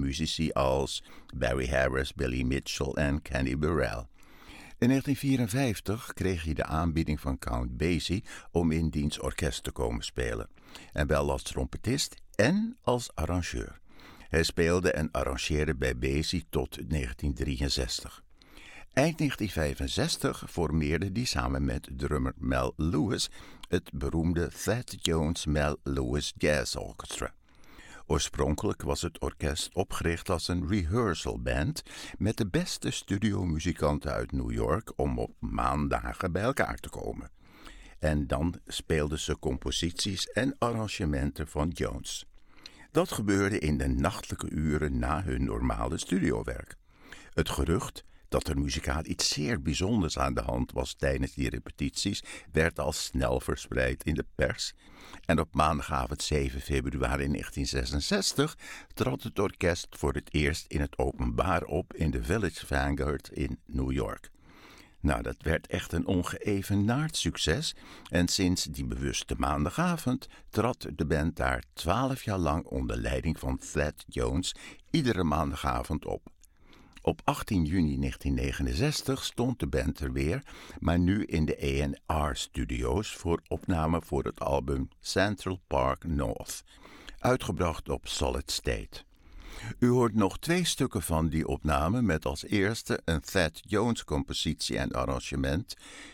muzici als Barry Harris, Billy Mitchell en Kenny Burrell. In 1954 kreeg hij de aanbieding van Count Basie om in diens orkest te komen spelen. En wel als trompetist en als arrangeur. Hij speelde en arrangeerde bij Basie tot 1963. Eind 1965 formeerde hij samen met drummer Mel Lewis het beroemde Thad Jones Mel Lewis Jazz Orchestra. Oorspronkelijk was het orkest opgericht als een rehearsal band met de beste studiomuzikanten uit New York om op maandagen bij elkaar te komen. En dan speelden ze composities en arrangementen van Jones. Dat gebeurde in de nachtelijke uren na hun normale studiowerk. Het gerucht dat er muzikaal iets zeer bijzonders aan de hand was tijdens die repetities werd al snel verspreid in de pers. En op maandagavond 7 februari 1966 trad het orkest voor het eerst in het openbaar op in de Village Vanguard in New York. Nou, dat werd echt een ongeëvenaard succes en sinds die bewuste maandagavond trad de band daar 12 jaar lang onder leiding van Thad Jones iedere maandagavond op. Op 18 juni 1969 stond de band er weer, maar nu in de A&R-studio's voor opname voor het album Central Park North, uitgebracht op Solid State. U hoort nog 2 stukken van die opname met als eerste een Thad Jones compositie en arrangement,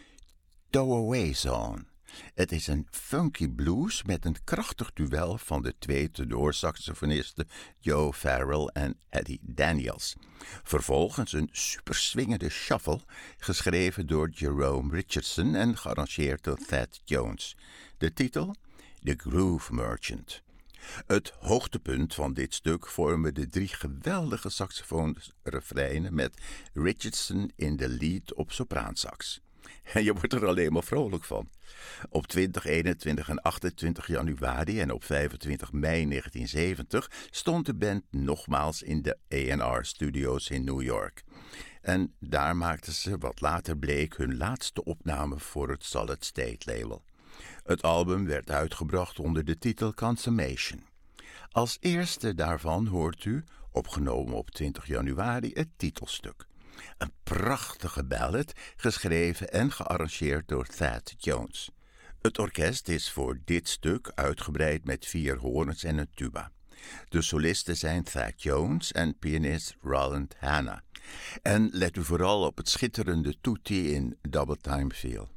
Throwaway Zone. Het is een funky blues met een krachtig duel van de 2 tenorsaxofonisten Joe Farrell en Eddie Daniels. Vervolgens een superswingende shuffle, geschreven door Jerome Richardson en gearrangeerd door Thad Jones. De titel? The Groove Merchant. Het hoogtepunt van dit stuk vormen de 3 geweldige saxofoonrefreinen met Richardson in de lead op sopraansax. En je wordt er alleen maar vrolijk van. Op 20, 21 en 28 januari en op 25 mei 1970 stond de band nogmaals in de A&R-studio's in New York. En daar maakten ze wat later bleek hun laatste opname voor het Solid State label. Het album werd uitgebracht onder de titel Consummation. Als eerste daarvan hoort u, opgenomen op 20 januari, het titelstuk. Een prachtige ballad, geschreven en gearrangeerd door Thad Jones. Het orkest is voor dit stuk uitgebreid met 4 hoorns en een tuba. De solisten zijn Thad Jones en pianist Roland Hanna. En let u vooral op het schitterende tutti in Double Time Feel.